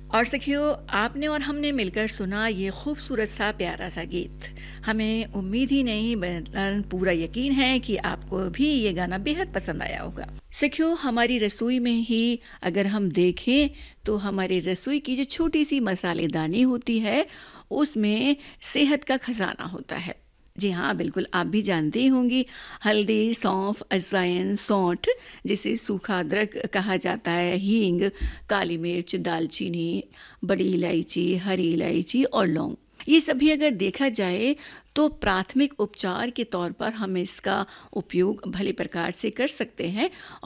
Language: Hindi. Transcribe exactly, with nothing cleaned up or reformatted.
और सखियों, आपने और हमने मिलकर सुना ये खूबसूरत सा प्यारा सा गीत। हमें उम्मीद ही नहीं बल्कि पूरा यकीन है कि आपको भी ये गाना बेहद पसंद आया होगा। सखियों, हमारी रसोई में ही अगर हम देखें तो हमारी रसोई की जो छोटी सी मसालेदानी होती है उसमें सेहत का खजाना होता है। जी हाँ, बिल्कुल, आप भी जानती होंगी। हल्दी, सौंफ, अजवाइन, सौंठ जिसे सूखा अदरक कहा जाता है, हींग, काली मिर्च, दालचीनी, बड़ी इलायची, हरी इलायची और लौंग, ये सभी अगर देखा जाए तो प्राथमिक उपचार के तौर पर हम इसका उपयोग भले प्रकार से कर सकते हैं।